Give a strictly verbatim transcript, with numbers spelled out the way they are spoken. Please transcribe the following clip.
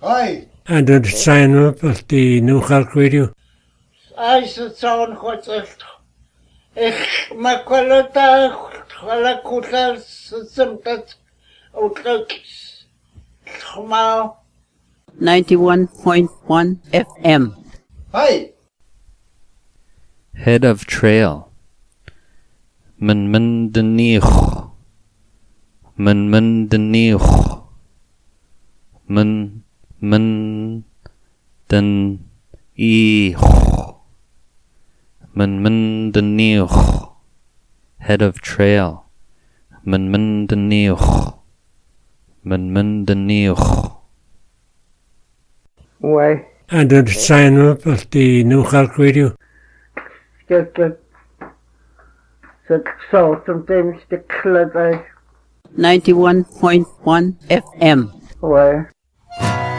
Hi. And the sign up of the New York Radio. I said someone got it. Ich makwalata wala kuta simtat outlook. Tomorrow. ninety-one point one F M. Hi. Head of trail. Min min denich. Min min denich. Min min den ich. Min min denich. Head of trail. Min min denich. Min min denich. Why? And the sign up of the New York Radio. Get the so so sometimes the club I ninety-one point one F M. why?